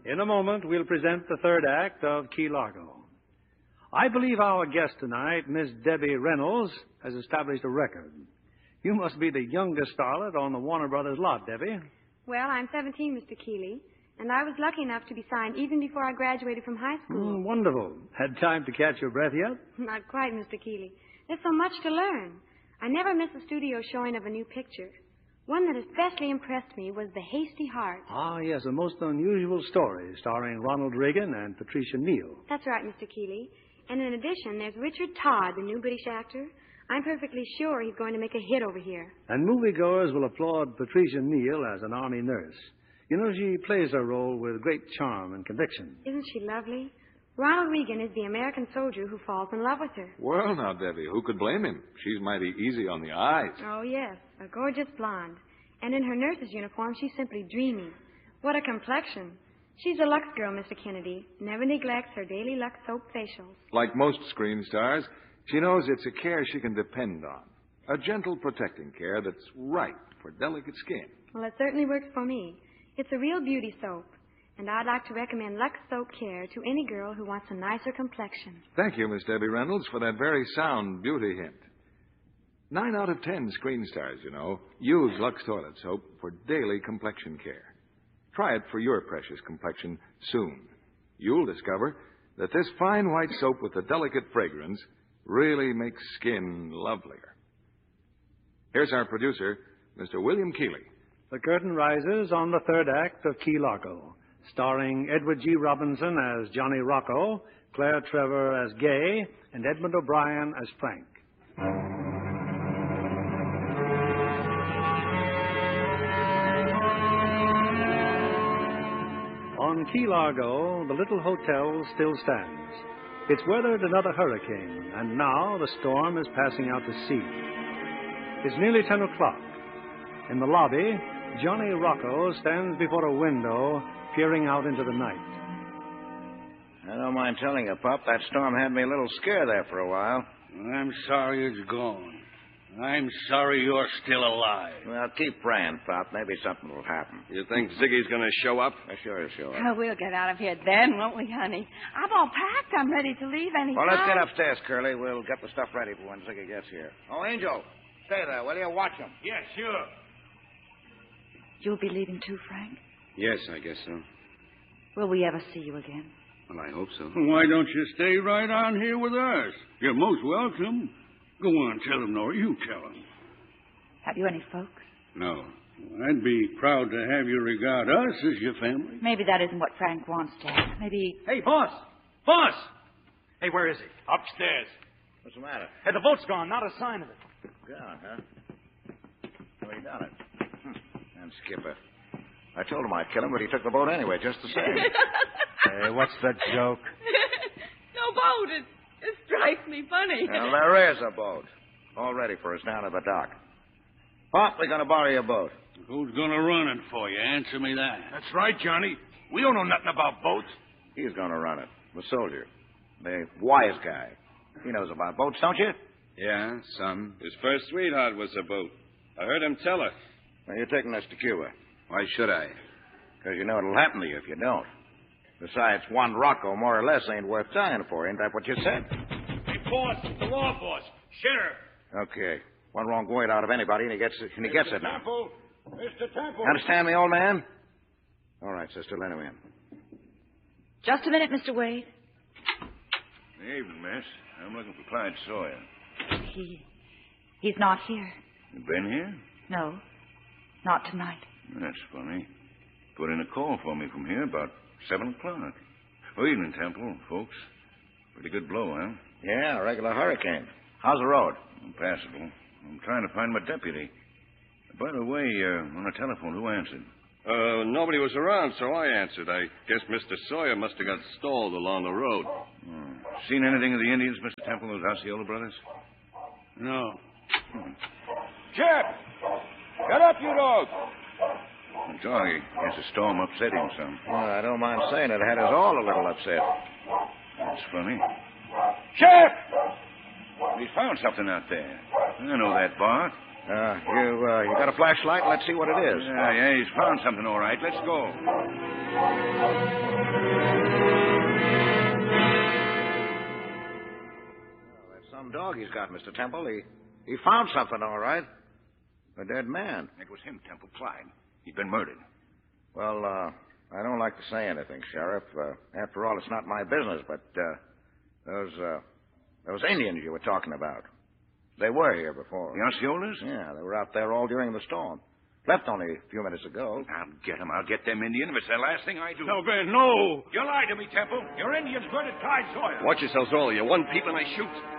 In a moment, we'll present the third act of Key Largo. I believe our guest tonight, Miss Debbie Reynolds, has established a record. You must be the youngest starlet on the Warner Brothers lot, Debbie. Well, I'm 17, Mr. Keeley, and I was lucky enough to be signed even before I graduated from high school. Wonderful. Had time to catch your breath yet? Not quite, Mr. Keeley. There's so much to learn. I never miss a studio showing of a new picture. One that especially impressed me was The Hasty Heart. Ah, yes, a most unusual story starring Ronald Reagan and Patricia Neal. That's right, Mr. Keeley. And in addition, there's Richard Todd, the new British actor. I'm perfectly sure he's going to make a hit over here. And moviegoers will applaud Patricia Neal as an army nurse. You know, she plays her role with great charm and conviction. Isn't she lovely? Ronald Reagan is the American soldier who falls in love with her. Well, now, Debbie, who could blame him? She's mighty easy on the eyes. Oh, yes, a gorgeous blonde. And in her nurse's uniform, she's simply dreamy. What a complexion. She's a Lux girl, Mr. Kennedy. Never neglects her daily Lux soap facials. Like most screen stars, she knows it's a care she can depend on. A gentle, protecting care that's right for delicate skin. Well, it certainly works for me. It's a real beauty soap. And I'd like to recommend Lux Soap Care to any girl who wants a nicer complexion. Thank you, Miss Debbie Reynolds, for that very sound beauty hint. 9 out of 10 screen stars, you know, use Lux Toilet Soap for daily complexion care. Try it for your precious complexion soon. You'll discover that this fine white soap with the delicate fragrance really makes skin lovelier. Here's our producer, Mr. William Keeley. The curtain rises on the third act of Key Largo, starring Edward G. Robinson as Johnny Rocco, Claire Trevor as Gay, and Edmund O'Brien as Frank. On Key Largo, the little hotel still stands. It's weathered another hurricane, and now the storm is passing out to sea. It's nearly 10 o'clock. In the lobby, Johnny Rocco stands before a window, peering out into the night. I don't mind telling you, Pop, that storm had me a little scared there for a while. I'm sorry it's gone. I'm sorry you're still alive. Well, keep praying, Pop. Maybe something will happen. You think Ziggy's going to show up? Sure he'll show up. Oh, we'll get out of here then, won't we, honey? I'm all packed. I'm ready to leave any Well, time. let's get upstairs, Curly. We'll get the stuff ready for when Ziggy gets here. Oh, Angel, stay there, will you? Watch him. Yeah, sure. You'll be leaving too, Frank? Yes, I guess so. Will we ever see you again? Well, I hope so. Why don't you stay right on here with us? You're most welcome. Go on, tell him, Nora. You tell him. Have you any folks? No. I'd be proud to have you regard us as your family. Maybe that isn't what Frank wants, Jack. Maybe... Hey, boss! Boss! Hey, where is he? Upstairs. What's the matter? Hey, the boat's gone. Not a sign of it. Gone, huh? Well, he done it. And Skipper. I told him I'd kill him, but he took the boat anyway, just the same. Hey, what's the joke? No boat. It strikes me funny. Well, there is a boat. All ready for us down at the dock. Pop, we're going to borrow your boat. Who's going to run it for you? Answer me that. That's right, Johnny. We don't know nothing about boats. He's going to run it. The soldier. The wise guy. He knows about boats, don't you? Yeah, some. His first sweetheart was a boat. I heard him tell her. Well, you're taking us to Cuba. Why should I? Because you know it'll happen to you if you don't. Besides, one Rocco, more or less, ain't worth dying for. Ain't that what you said? Hey, boss, the law boss. Sheriff. Okay. One wrong word out of anybody, and he gets it now. Temple. Mr. Temple. Understand me, old man? All right, sister, let him in. Just a minute, Mr. Wade. Evening, miss. I'm looking for Clyde Sawyer. He's not here. You been here? No, not tonight. That's funny. Put in a call for me from here about 7 o'clock. Oh, evening, Temple, folks. Pretty good blow, huh? Yeah, a regular hurricane. How's the road? Passable. I'm trying to find my deputy. By the way, on the telephone, who answered? Nobody was around, so I answered. I guess Mr. Sawyer must have got stalled along the road. Seen anything of the Indians, Mr. Temple, those Osceola brothers? No. Chip! Get up, you dogs! Doggy, guess the storm upset him some. Well, I don't mind saying it had us all a little upset. That's funny. Chip! He found something out there. I know that, Bart. You got a flashlight? Let's see what it is. Yeah, he's found something, all right. Let's go. Well, that's some dog he's got, Mr. Temple. He found something, all right. A dead man. It was him, Temple Clyde. He'd been murdered. Well, I don't like to say anything, Sheriff. After all, it's not my business, but those Indians you were talking about, they were here before. The Osceolas? Yeah, they were out there all during the storm. Left only a few minutes ago. I'll get them. I'll get them Indian if it's the last thing I do. No, Ben, no. You lied to me, Temple. Your Indians murdered Clyde Sawyer. Watch yourselves, all of you. One peep and I shoot.